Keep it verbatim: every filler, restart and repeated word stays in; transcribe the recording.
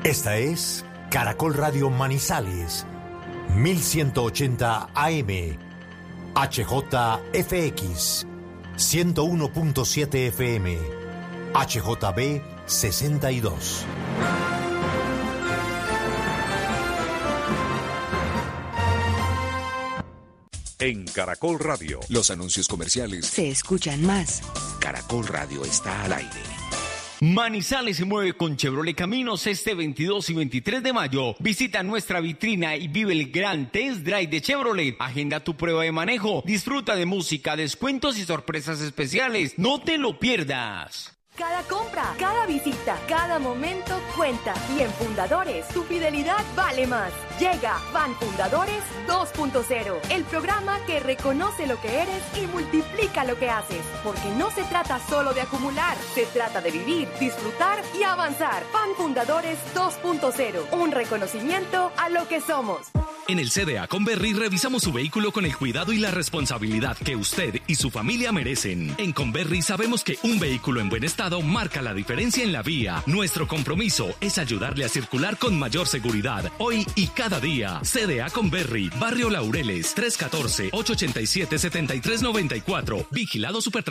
Esta es Caracol Radio Manizales, mil ciento ochenta A M, H J F X, ciento uno punto siete F M, H J B sesenta y dos. En Caracol Radio, los anuncios comerciales se escuchan más. Caracol Radio está al aire. Manizales se mueve con Chevrolet Caminos este veintidós y veintitrés de mayo. Visita nuestra vitrina y vive el gran test drive de Chevrolet. Agenda tu prueba de manejo. Disfruta de música, descuentos y sorpresas especiales. No te lo pierdas. Cada compra, cada visita, cada momento cuenta. Y en Fundadores, tu fidelidad vale más. Llega Ban Fundadores dos punto cero, el programa que reconoce lo que eres y multiplica lo que haces. Porque no se trata solo de acumular, se trata de vivir, disfrutar y avanzar. Ban Fundadores dos punto cero, un reconocimiento a lo que somos. En el C D A Conberry revisamos su vehículo con el cuidado y la responsabilidad que usted y su familia merecen. En Conberry sabemos que un vehículo en buen estado marca la diferencia en la vía. Nuestro compromiso es ayudarle a circular con mayor seguridad, hoy y cada día. C D A Conberry, Barrio Laureles, tres uno cuatro, ocho ocho siete, siete tres nueve cuatro. Vigilado Super